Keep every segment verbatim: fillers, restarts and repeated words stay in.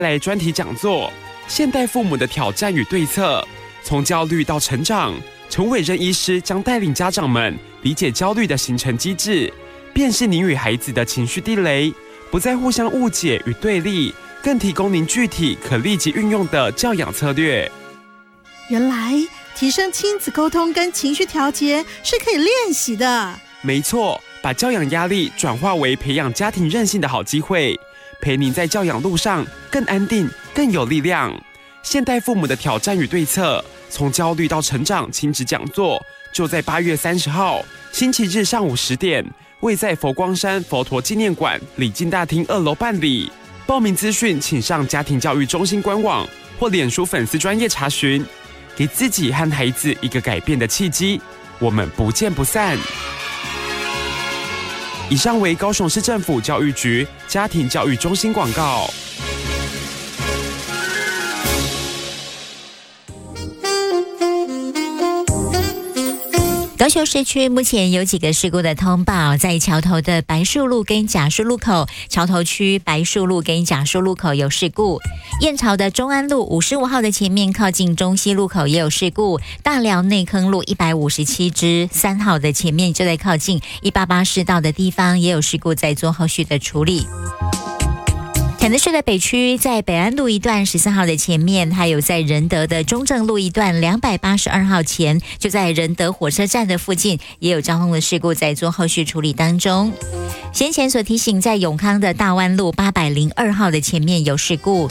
来专题讲座，现代父母的挑战与对策，从焦虑到成长。陈伟任医师将带领家长们理解焦虑的形成机制，辨识您与孩子的情绪地雷，不再互相误解与对立，更提供您具体可立即运用的教养策略。 原来提升亲子沟通跟情绪调节是可以练习的。 没错，把教养压力转化为培养家庭韧性的好机会，陪您在教养路上更安定、更有力量。现代父母的挑战与对策，从焦虑到成长亲子讲座，就在八月三十号星期日上午十点，位在佛光山佛陀纪念馆礼敬大厅二楼办理。报名资讯请上家庭教育中心官网或脸书粉丝专页查询。给自己和孩子一个改变的契机，我们不见不散。以上为高雄市政府教育局家庭教育中心广告。 高雄市区目前有几个事故的通报，在桥头的白树路跟甲树路口，桥头区白树路跟甲树路口有事故；燕巢的中安路五十五号的前面靠近中西路口也有事故；大寮内坑路一百五十七支三号的前面就在靠近一八八市道的地方也有事故，在做后续的处理。台南市的北区在北安路一段十四号的前面，还有在仁德的中正路一段两百八十二号前，就在仁德火车站的附近也有交通的事故在做后续处理当中。先前所提醒，在永康的大湾路八百零二号的前面有事故。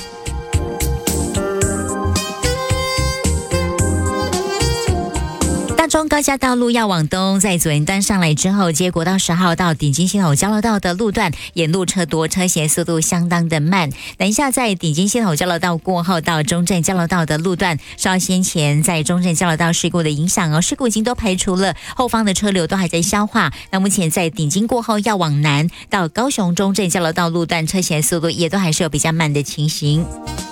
大中高架道路要往东，在左营端上来之后，接国道十号到顶金溪口交流道的路段，沿路车多，车行速度相当的慢。等一下在顶金溪口交流道过后到中正交流道的路段，稍先前在中正交流道事故的影响哦，事故已经都排除了，后方的车流都还在消化。那目前在顶金过后要往南到高雄中正交流道路段，车行速度也都还是有比较慢的情形。